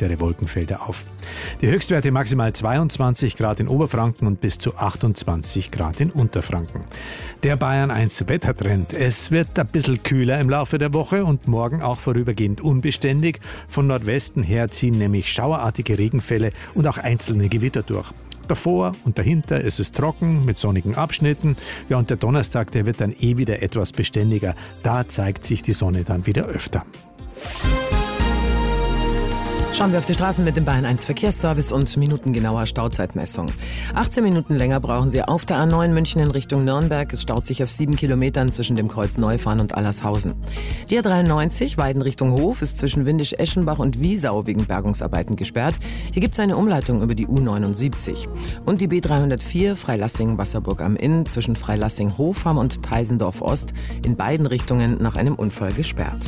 dichtere Wolkenfelder auf. Die Höchstwerte maximal 22 Grad in Oberfranken und bis zu 28 Grad in Unterfranken. Der Bayern 1 Wettertrend. Es wird ein bisschen kühler im Laufe der Woche und morgen auch vorübergehend unbeständig. Von Nordwesten her ziehen nämlich schauerartige Regenfälle und auch einzelne Gewitter durch. Davor und dahinter ist es trocken mit sonnigen Abschnitten. Ja, und der Donnerstag, der wird dann wieder etwas beständiger. Da zeigt sich die Sonne dann wieder öfter. Schauen wir auf die Straßen mit dem Bayern 1 Verkehrsservice und minutengenauer Stauzeitmessung. 18 Minuten länger brauchen Sie auf der A9 München in Richtung Nürnberg. Es staut sich auf 7 Kilometern zwischen dem Kreuz Neufahren und Allershausen. Die A93 Weiden Richtung Hof ist zwischen Windisch-Eschenbach und Wiesau wegen Bergungsarbeiten gesperrt. Hier gibt es eine Umleitung über die U79. Und die B304 Freilassing-Wasserburg am Inn zwischen Freilassing-Hofham und Teisendorf-Ost in beiden Richtungen nach einem Unfall gesperrt.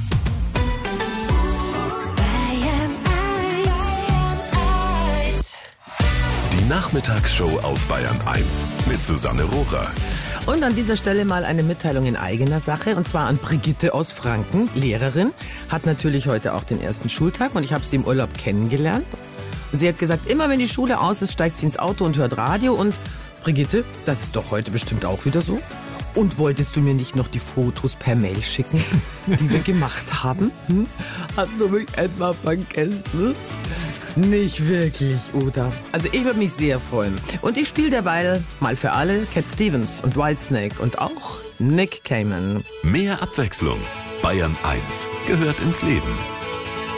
Die Nachmittagsshow auf Bayern 1 mit Susanne Rohrer. Und an dieser Stelle mal eine Mitteilung in eigener Sache, und zwar an Brigitte aus Franken, Lehrerin, hat natürlich heute auch den ersten Schultag und ich habe sie im Urlaub kennengelernt. Sie hat gesagt, immer wenn die Schule aus ist, steigt sie ins Auto und hört Radio. Und Brigitte, das ist doch heute bestimmt auch wieder so. Und wolltest du mir nicht noch die Fotos per Mail schicken, die wir gemacht haben? Hast du mich etwa vergessen? Nicht wirklich, oder? Also ich würde mich sehr freuen. Und ich spiele derweil mal für alle Cat Stevens und Whitesnake und auch Nick Cayman. Mehr Abwechslung. Bayern 1 gehört ins Leben.